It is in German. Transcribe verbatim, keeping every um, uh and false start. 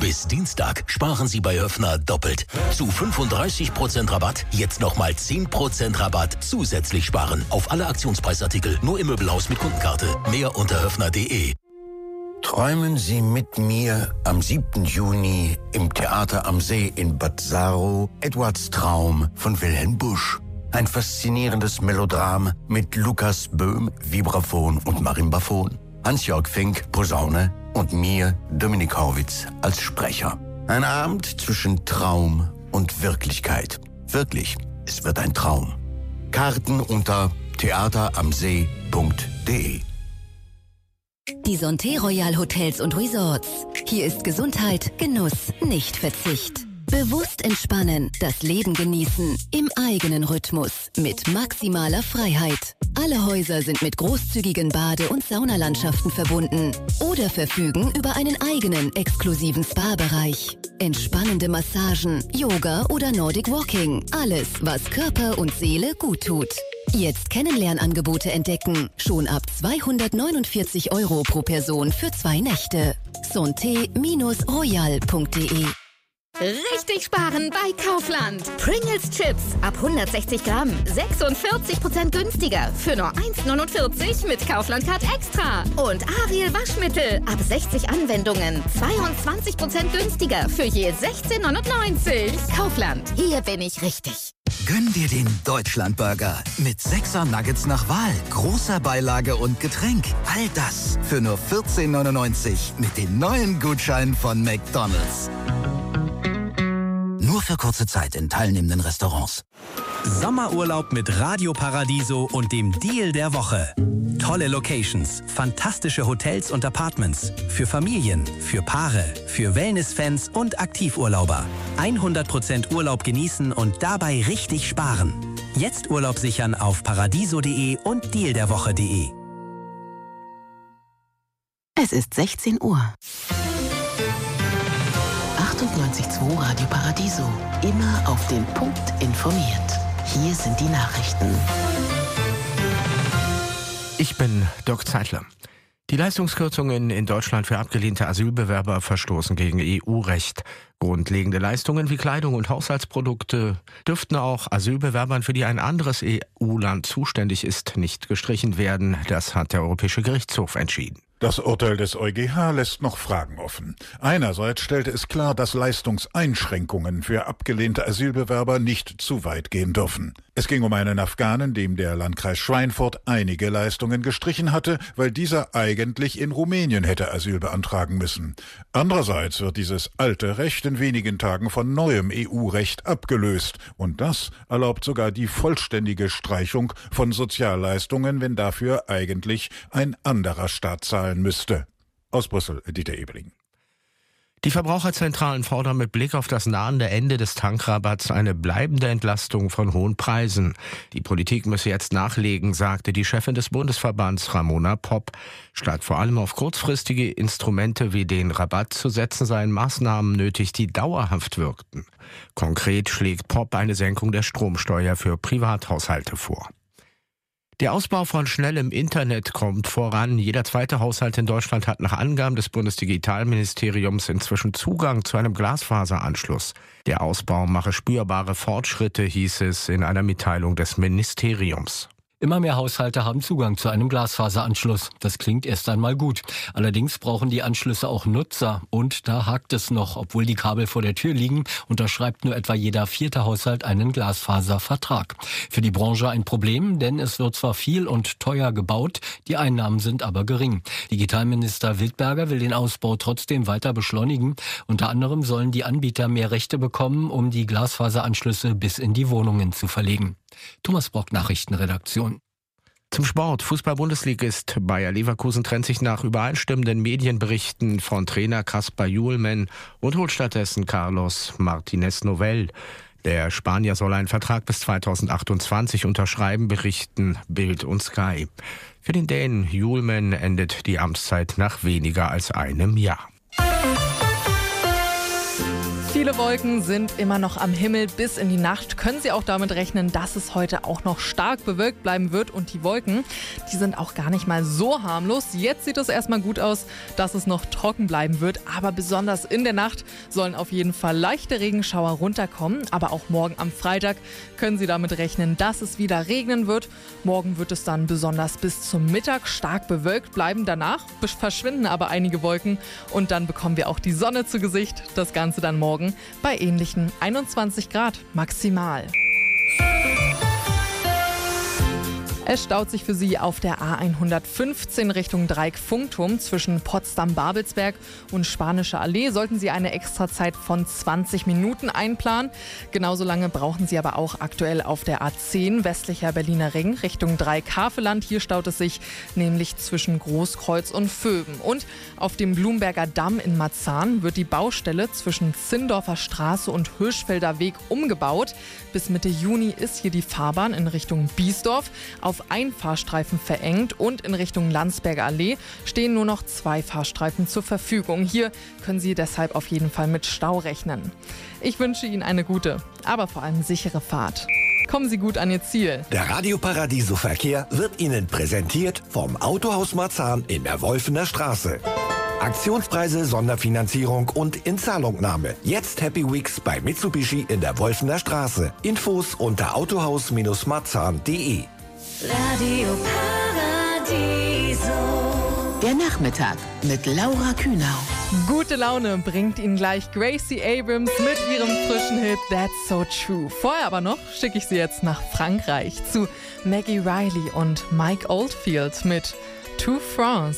Bis Dienstag sparen Sie bei Höffner doppelt. Zu fünfunddreißig Prozent Rabatt jetzt nochmal zehn Prozent Rabatt zusätzlich sparen. Auf alle Aktionspreisartikel nur im Möbelhaus mit Kundenkarte. Mehr unter höffner punkt de. Träumen Sie mit mir am siebten Juni im Theater am See in Bad Saro Edwards Traum von Wilhelm Busch. Ein faszinierendes Melodram mit Lukas Böhm, Vibraphon und Marimbaphon, Hans-Jörg Fink, Posaune und mir, Dominik Horwitz, als Sprecher. Ein Abend zwischen Traum und Wirklichkeit. Wirklich, es wird ein Traum. Karten unter theater am see punkt de. Die Santé Royal Hotels und Resorts. Hier ist Gesundheit, Genuss, nicht Verzicht. Bewusst entspannen, das Leben genießen, im eigenen Rhythmus, mit maximaler Freiheit. Alle Häuser sind mit großzügigen Bade- und Saunalandschaften verbunden oder verfügen über einen eigenen exklusiven Spa-Bereich. Entspannende Massagen, Yoga oder Nordic Walking. Alles, was Körper und Seele gut tut. Jetzt Kennenlernangebote entdecken. Schon ab zweihundertneunundvierzig Euro pro Person für zwei Nächte. santé Royal punkt de. Richtig sparen bei Kaufland. Pringles Chips ab hundertsechzig Gramm. sechsundvierzig Prozent günstiger. Für nur eins neunundvierzig mit Kaufland Card Extra. Und Ariel Waschmittel ab sechzig Anwendungen. zweiundzwanzig Prozent günstiger. Für je sechzehn neunundneunzig. Kaufland. Hier bin ich richtig. Gönn dir den Deutschlandburger mit sechser Nuggets nach Wahl, großer Beilage und Getränk. All das für nur vierzehn neunundneunzig mit den neuen Gutscheinen von McDonald's. Nur für kurze Zeit in teilnehmenden Restaurants. Sommerurlaub mit Radio Paradiso und dem Deal der Woche. Tolle Locations, fantastische Hotels und Apartments. Für Familien, für Paare, für Wellness-Fans und Aktivurlauber. hundert Prozent Urlaub genießen und dabei richtig sparen. Jetzt Urlaub sichern auf paradiso punkt de und deal der woche punkt de. Es ist sechzehn Uhr. achtundneunzig Komma zwei Radio Paradiso. Immer auf den Punkt informiert. Hier sind die Nachrichten. Ich bin Dirk Zeitler. Die Leistungskürzungen in Deutschland für abgelehnte Asylbewerber verstoßen gegen E U-Recht. Grundlegende Leistungen wie Kleidung und Haushaltsprodukte dürften auch Asylbewerbern, für die ein anderes E U-Land zuständig ist, nicht gestrichen werden. Das hat der Europäische Gerichtshof entschieden. Das Urteil des EuGH lässt noch Fragen offen. Einerseits stellte es klar, dass Leistungseinschränkungen für abgelehnte Asylbewerber nicht zu weit gehen dürfen. Es ging um einen Afghanen, dem der Landkreis Schweinfurt einige Leistungen gestrichen hatte, weil dieser eigentlich in Rumänien hätte Asyl beantragen müssen. Andererseits wird dieses alte Recht in wenigen Tagen von neuem E U-Recht abgelöst. Und das erlaubt sogar die vollständige Streichung von Sozialleistungen, wenn dafür eigentlich ein anderer Staat zahlt müsste. Aus Brüssel, Dieter Ebeling. Die Verbraucherzentralen fordern mit Blick auf das nahende Ende des Tankrabatts eine bleibende Entlastung von hohen Preisen. Die Politik müsse jetzt nachlegen, sagte die Chefin des Bundesverbands Ramona Popp. Statt vor allem auf kurzfristige Instrumente wie den Rabatt zu setzen, seien Maßnahmen nötig, die dauerhaft wirkten. Konkret schlägt Popp eine Senkung der Stromsteuer für Privathaushalte vor. Der Ausbau von schnellem Internet kommt voran. Jeder zweite Haushalt in Deutschland hat nach Angaben des Bundesdigitalministeriums inzwischen Zugang zu einem Glasfaseranschluss. Der Ausbau mache spürbare Fortschritte, hieß es in einer Mitteilung des Ministeriums. Immer mehr Haushalte haben Zugang zu einem Glasfaseranschluss. Das klingt erst einmal gut. Allerdings brauchen die Anschlüsse auch Nutzer. Und da hakt es noch. Obwohl die Kabel vor der Tür liegen, unterschreibt nur etwa jeder vierte Haushalt einen Glasfaservertrag. Für die Branche ein Problem, denn es wird zwar viel und teuer gebaut, die Einnahmen sind aber gering. Digitalminister Wildberger will den Ausbau trotzdem weiter beschleunigen. Unter anderem sollen die Anbieter mehr Rechte bekommen, um die Glasfaseranschlüsse bis in die Wohnungen zu verlegen. Thomas Brock, Nachrichtenredaktion. Zum Sport. Fußball-Bundesligist Bayer Leverkusen trennt sich nach übereinstimmenden Medienberichten von Trainer Kasper Hjulmand und holt stattdessen Carlos Martinez Novell. Der Spanier soll einen Vertrag bis zweitausendachtundzwanzig unterschreiben, berichten Bild und Sky. Für den Dänen Hjulmand endet die Amtszeit nach weniger als einem Jahr. Viele Wolken sind immer noch am Himmel. Bis in die Nacht können Sie auch damit rechnen, dass es heute auch noch stark bewölkt bleiben wird. Und die Wolken, die sind auch gar nicht mal so harmlos. Jetzt sieht es erstmal gut aus, dass es noch trocken bleiben wird. Aber besonders in der Nacht sollen auf jeden Fall leichte Regenschauer runterkommen. Aber auch morgen am Freitag können Sie damit rechnen, dass es wieder regnen wird. Morgen wird es dann besonders bis zum Mittag stark bewölkt bleiben. Danach verschwinden aber einige Wolken und dann bekommen wir auch die Sonne zu Gesicht. Das Ganze dann morgen bei ähnlichen einundzwanzig Grad maximal. Es staut sich für Sie auf der A hundertfünfzehn Richtung Dreieck-Funkturm zwischen Potsdam-Babelsberg und Spanische Allee. Sollten Sie eine Extrazeit von zwanzig Minuten einplanen. Genauso lange brauchen Sie aber auch aktuell auf der A zehn westlicher Berliner Ring Richtung Dreieck-Havelland. Hier staut es sich nämlich zwischen Großkreuz und Vöben. Und auf dem Blumberger Damm in Marzahn wird die Baustelle zwischen Zindorfer Straße und Hirschfelder Weg umgebaut. Bis Mitte Juni ist hier die Fahrbahn in Richtung Biesdorf auf ein Fahrstreifen verengt und in Richtung Landsberger Allee stehen nur noch zwei Fahrstreifen zur Verfügung. Hier können Sie deshalb auf jeden Fall mit Stau rechnen. Ich wünsche Ihnen eine gute, aber vor allem sichere Fahrt. Kommen Sie gut an Ihr Ziel. Der Radio Paradiso Verkehr wird Ihnen präsentiert vom Autohaus Marzahn in der Wolfener Straße. Aktionspreise, Sonderfinanzierung und Inzahlungnahme. Jetzt Happy Weeks bei Mitsubishi in der Wolfener Straße. Infos unter autohaus Marzahn punkt de. Radio Paradiso. Der Nachmittag mit Laura Kühnau. Gute Laune bringt Ihnen gleich Gracie Abrams mit ihrem frischen Hit That's So True. Vorher aber noch schicke ich Sie jetzt nach Frankreich zu Maggie Riley und Mike Oldfield mit To France.